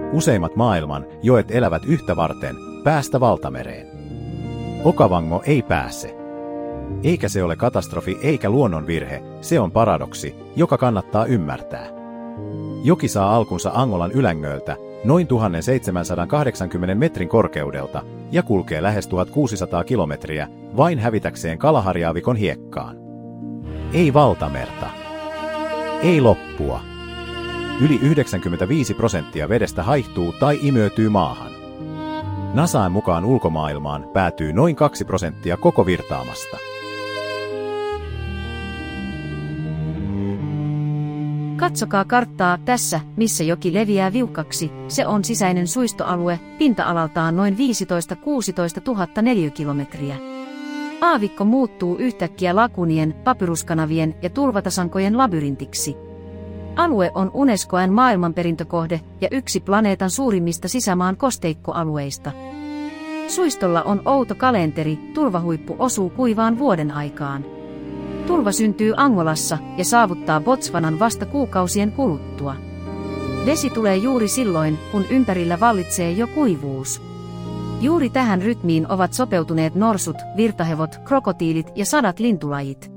Useimmat maailman joet elävät yhtä varten päästä valtamereen. Okavango ei pääse. Eikä se ole katastrofi eikä luonnonvirhe, se on paradoksi, joka kannattaa ymmärtää. Joki saa alkunsa Angolan ylängöltä, noin 1780 metrin korkeudelta, ja kulkee lähes 1600 kilometriä, vain hävitäkseen Kalahari-aavikon hiekkaan. Ei valtamerta. Ei loppua. Yli 95% vedestä haihtuu tai imeytyy maahan. NASA:n mukaan ulkomaailmaan päätyy noin 2% koko virtaamasta. Katsokaa karttaa tässä, missä joki leviää viuhkaksi. Se on sisäinen suistoalue, pinta-alaltaan noin 15–16 000 neliökilometriä. Aavikko muuttuu yhtäkkiä lakunien, papyruskanavien ja tulvatasankojen labyrintiksi. Alue on UNESCO:n maailmanperintökohde ja yksi planeetan suurimmista sisämaan kosteikkoalueista. Suistolla on outo kalenteri, tulvahuippu osuu kuivaan vuoden aikaan. Tulva syntyy Angolassa ja saavuttaa Botswanan vasta kuukausien kuluttua. Vesi tulee juuri silloin, kun ympärillä vallitsee jo kuivuus. Juuri tähän rytmiin ovat sopeutuneet norsut, virtahevot, krokotiilit ja sadat lintulajit.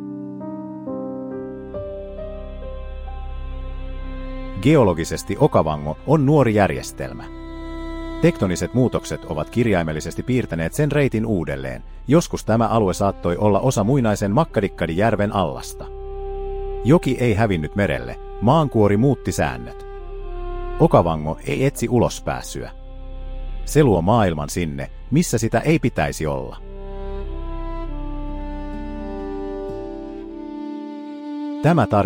Geologisesti Okavango on nuori järjestelmä. Tektoniset muutokset ovat kirjaimellisesti piirtäneet sen reitin uudelleen. Joskus tämä alue saattoi olla osa muinaisen Makkadikkadijärven allasta. Joki ei hävinnyt merelle, maankuori muutti säännöt. Okavango ei etsi ulospääsyä. Se luo maailman sinne, missä sitä ei pitäisi olla. Tämä tarina